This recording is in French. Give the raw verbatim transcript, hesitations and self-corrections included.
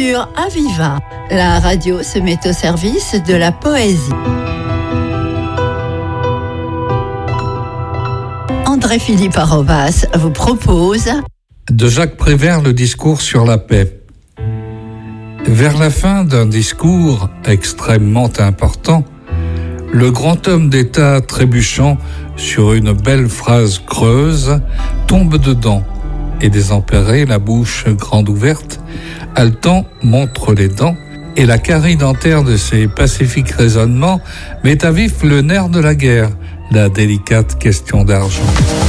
sur Aviva. La radio se met au service de la poésie. André-Philippe Arobas vous propose de Jacques Prévert, le discours sur la paix. Vers la fin d'un discours extrêmement important, le grand homme d'État trébuchant sur une belle phrase creuse tombe dedans et désempéré, la bouche grande ouverte, haletant montre les dents et la carie dentaire de ses pacifiques raisonnements met à vif le nerf de la guerre, la délicate question d'argent.